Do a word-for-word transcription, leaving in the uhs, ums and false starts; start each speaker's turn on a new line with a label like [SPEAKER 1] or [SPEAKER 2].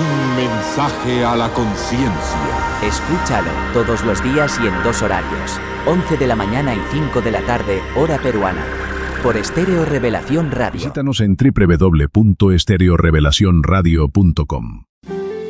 [SPEAKER 1] Un mensaje a la conciencia.
[SPEAKER 2] Escúchalo todos los días y en dos horarios, once de la mañana y cinco de la tarde, hora peruana. Por Estéreo Revelación Radio.
[SPEAKER 3] Visítanos en doble u doble u doble u punto estéreo revelación radio punto com.